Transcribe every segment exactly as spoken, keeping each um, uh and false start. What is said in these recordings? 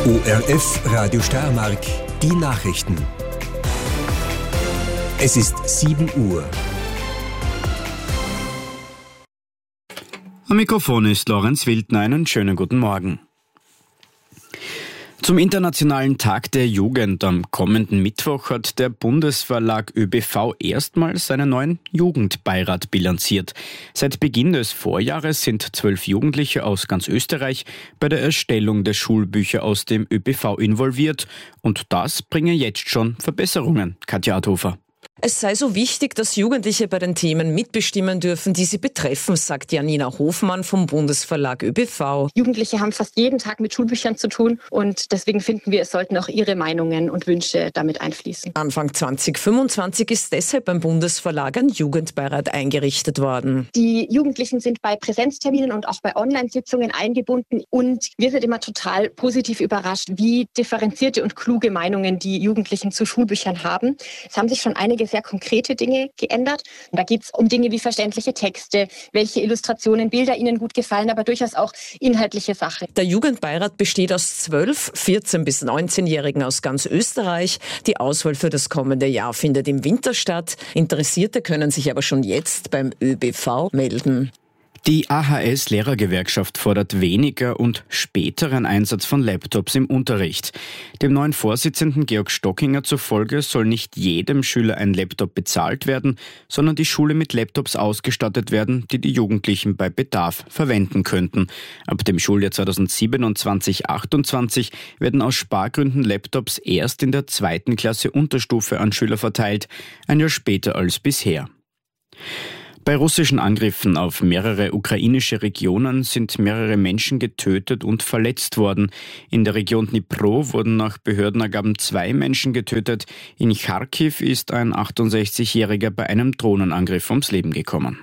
O R F Radio Steiermark, die Nachrichten. Es ist sieben Uhr. Am Mikrofon ist Lorenz Wildner. Einen schönen guten Morgen. Zum Internationalen Tag der Jugend am kommenden Mittwoch hat der Bundesverlag Ö B V erstmals seinen neuen Jugendbeirat bilanziert. Seit Beginn des Vorjahres sind zwölf Jugendliche aus ganz Österreich bei der Erstellung der Schulbücher aus dem Ö B V involviert. Und das bringe jetzt schon Verbesserungen. Katja Adhofer. Es sei so wichtig, dass Jugendliche bei den Themen mitbestimmen dürfen, die sie betreffen, sagt Janina Hofmann vom Bundesverlag Ö B V. Jugendliche haben fast jeden Tag mit Schulbüchern zu tun und deswegen finden wir, es sollten auch ihre Meinungen und Wünsche damit einfließen. Anfang zwanzig fünfundzwanzig ist deshalb beim Bundesverlag ein Jugendbeirat eingerichtet worden. Die Jugendlichen sind bei Präsenzterminen und auch bei Online-Sitzungen eingebunden und wir sind immer total positiv überrascht, wie differenzierte und kluge Meinungen die Jugendlichen zu Schulbüchern haben. Es haben sich schon einige sehr konkrete Dinge geändert. Und da geht es um Dinge wie verständliche Texte, welche Illustrationen, Bilder ihnen gut gefallen, aber durchaus auch inhaltliche Sachen. Der Jugendbeirat besteht aus zwölf, vierzehn- bis neunzehnjährigen aus ganz Österreich. Die Auswahl für das kommende Jahr findet im Winter statt. Interessierte können sich aber schon jetzt beim Ö B V melden. Die A H S-Lehrergewerkschaft fordert weniger und späteren Einsatz von Laptops im Unterricht. Dem neuen Vorsitzenden Georg Stockinger zufolge soll nicht jedem Schüler ein Laptop bezahlt werden, sondern die Schule mit Laptops ausgestattet werden, die die Jugendlichen bei Bedarf verwenden könnten. Ab dem Schuljahr zweitausendsiebenundzwanzig achtundzwanzig werden aus Spargründen Laptops erst in der zweiten Klasse Unterstufe an Schüler verteilt, ein Jahr später als bisher. Bei russischen Angriffen auf mehrere ukrainische Regionen sind mehrere Menschen getötet und verletzt worden. In der Region Dnipro wurden nach Behördenangaben zwei Menschen getötet. In Charkiw ist ein achtundsechzigjähriger bei einem Drohnenangriff ums Leben gekommen.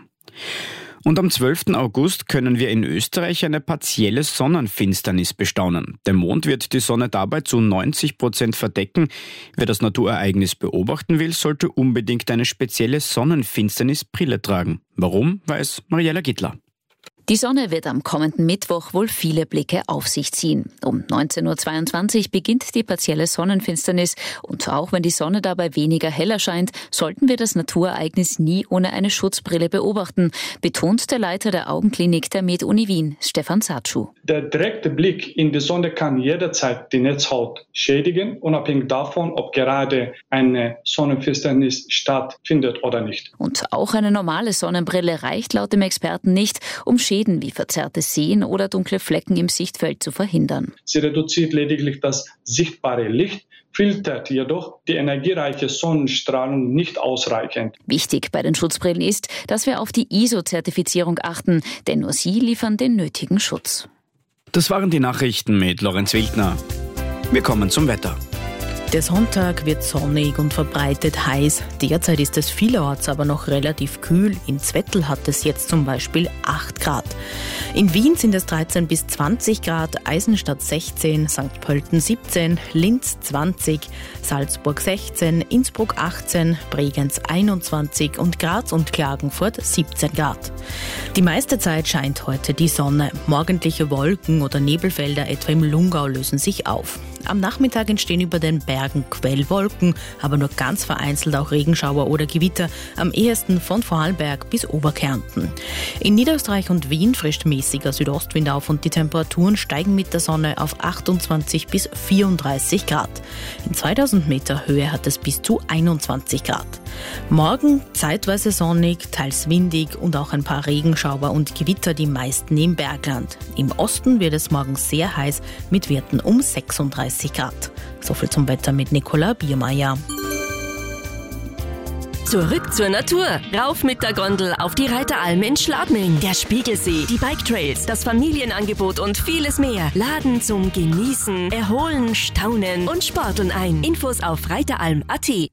Und am zwölften August können wir in Österreich eine partielle Sonnenfinsternis bestaunen. Der Mond wird die Sonne dabei zu neunzig Prozent verdecken. Wer das Naturereignis beobachten will, sollte unbedingt eine spezielle Sonnenfinsternisbrille tragen. Warum, weiß Mariella Gittler. Die Sonne wird am kommenden Mittwoch wohl viele Blicke auf sich ziehen. Um neunzehn Uhr zweiundzwanzig beginnt die partielle Sonnenfinsternis und auch wenn die Sonne dabei weniger heller scheint, sollten wir das Naturereignis nie ohne eine Schutzbrille beobachten, betont der Leiter der Augenklinik der Med-Uni Wien, Stefan Satschu. Der direkte Blick in die Sonne kann jederzeit die Netzhaut schädigen, unabhängig davon, ob gerade eine Sonnenfinsternis stattfindet oder nicht. Und auch eine normale Sonnenbrille reicht laut dem Experten nicht, um Schäden wie verzerrtes Sehen oder dunkle Flecken im Sichtfeld zu verhindern. Sie reduziert lediglich das sichtbare Licht, filtert jedoch die energiereiche Sonnenstrahlung nicht ausreichend. Wichtig bei den Schutzbrillen ist, dass wir auf die I S O-Zertifizierung achten, denn nur sie liefern den nötigen Schutz. Das waren die Nachrichten mit Lorenz Wildner. Wir kommen zum Wetter. Der Sonntag wird sonnig und verbreitet heiß. Derzeit ist es vielerorts aber noch relativ kühl. In Zwettl hat es jetzt zum Beispiel acht Grad. In Wien sind es dreizehn bis zwanzig Grad, Eisenstadt sechzehn, Sankt Pölten siebzehn, Linz zwanzig, Salzburg sechzehn, Innsbruck achtzehn, Bregenz einundzwanzig und Graz und Klagenfurt siebzehn Grad. Die meiste Zeit scheint heute die Sonne. Morgendliche Wolken oder Nebelfelder etwa im Lungau lösen sich auf. Am Nachmittag entstehen über den Bergen Quellwolken, aber nur ganz vereinzelt auch Regenschauer oder Gewitter, am ehesten von Vorarlberg bis Oberkärnten. In Niederösterreich und Wien frischt mäßiger Südostwind auf und die Temperaturen steigen mit der Sonne auf achtundzwanzig bis vierunddreißig Grad. In zweitausend Meter Höhe hat es bis zu einundzwanzig Grad. Morgen zeitweise sonnig, teils windig und auch ein paar Regenschauer und Gewitter, die meisten im Bergland. Im Osten wird es morgen sehr heiß mit Werten um sechsunddreißig Grad. Soviel zum Wetter mit Nicola Biermeier. Zurück zur Natur. Rauf mit der Gondel auf die Reiteralm in Schladming. Der Spiegelsee, die Bike-Trails, das Familienangebot und vieles mehr laden zum Genießen, Erholen, Staunen und Sporteln ein. Infos auf reiteralm punkt a t.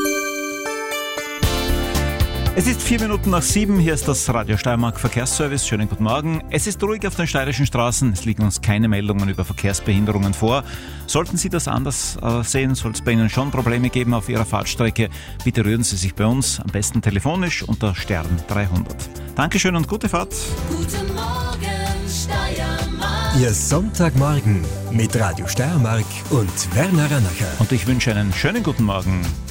Es ist vier Minuten nach sieben, hier ist das Radio Steiermark Verkehrsservice. Schönen guten Morgen. Es ist ruhig auf den steirischen Straßen, es liegen uns keine Meldungen über Verkehrsbehinderungen vor. Sollten Sie das anders äh, sehen, soll es bei Ihnen schon Probleme geben auf Ihrer Fahrtstrecke, bitte rühren Sie sich bei uns, am besten telefonisch unter Stern dreihundert. Dankeschön und gute Fahrt. Guten Morgen, Steiermark. Ihr Sonntagmorgen mit Radio Steiermark und Werner Ranacher. Und ich wünsche einen schönen guten Morgen.